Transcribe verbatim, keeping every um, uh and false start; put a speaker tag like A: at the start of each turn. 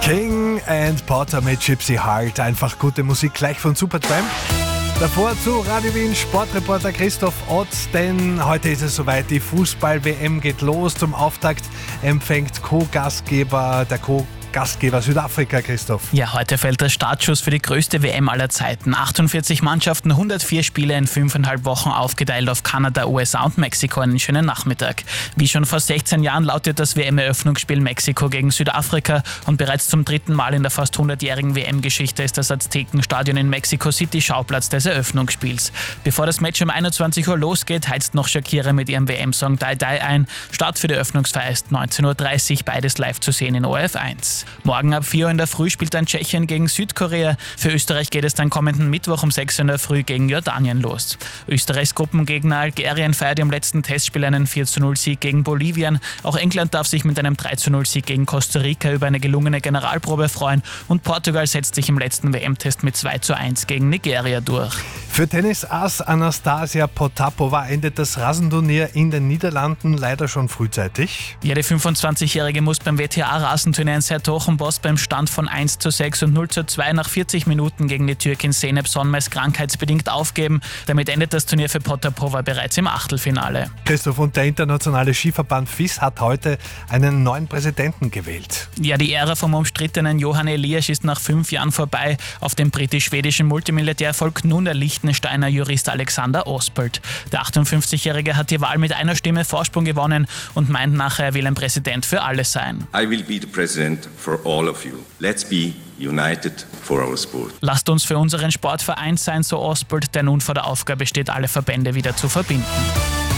A: King and Potter mit Gypsy Heart. Einfach gute Musik gleich von Supertramp. Davor zu Radio Wien Sportreporter Christoph Ott, denn heute ist es soweit, die Fußball-W M geht los. Zum Auftakt empfängt Co-Gastgeber, der Co Gastgeber Südafrika, Christoph.
B: Ja, heute fällt der Startschuss für die größte W M aller Zeiten. achtundvierzig Mannschaften, hundertvier Spiele in fünfeinhalb Wochen aufgeteilt auf Kanada, U S A und Mexiko. Einen schönen Nachmittag. Wie schon vor sechzehn Jahren lautet das W M-Eröffnungsspiel Mexiko gegen Südafrika und bereits zum dritten Mal in der fast hundertjährigen W M-Geschichte ist das Aztekenstadion in Mexico City Schauplatz des Eröffnungsspiels. Bevor das Match um einundzwanzig Uhr losgeht, heizt noch Shakira mit ihrem W M-Song Die Die ein. Start für die Eröffnungsfeier ist neunzehn Uhr dreißig, beides live zu sehen in O R F eins. Morgen ab vier Uhr in der Früh spielt dann Tschechien gegen Südkorea. Für Österreich geht es dann kommenden Mittwoch um sechs Uhr in der Früh gegen Jordanien los. Österreichs Gruppengegner Algerien feiert im letzten Testspiel einen vier zu null Sieg gegen Bolivien. Auch England darf sich mit einem drei zu null Sieg gegen Costa Rica über eine gelungene Generalprobe freuen. Und Portugal setzt sich im letzten W M-Test mit zwei zu eins gegen Nigeria durch.
A: Für Tennis-Ass Anastasia Potapova endet das Rasenturnier in den Niederlanden leider schon frühzeitig.
B: Ja, die fünfundzwanzigjährige muss beim W T A-Rasenturnier in Sertogenbosch beim Stand von eins zu sechs und null zu zwei nach vierzig Minuten gegen die Türkin Zeynep Sonmez krankheitsbedingt aufgeben. Damit endet das Turnier für Potapova bereits im Achtelfinale.
A: Christoph, und der internationale Skiverband F I S hat heute einen neuen Präsidenten gewählt.
B: Ja, die Ära vom umstrittenen Johan Elias ist nach fünf Jahren vorbei. Auf dem britisch-schwedischen Multimilliardär folgt nun der Liechtensteiner Jurist Alexander Ospelt. Der achtundfünfzigjährige hat die Wahl mit einer Stimme Vorsprung gewonnen und meint nachher, er will ein Präsident für alle sein.
C: I will be the president for all of you. Let's be united for our sport.
B: Lasst uns für unseren Sport vereint sein, so Ospelt, der nun vor der Aufgabe steht, alle Verbände wieder zu verbinden.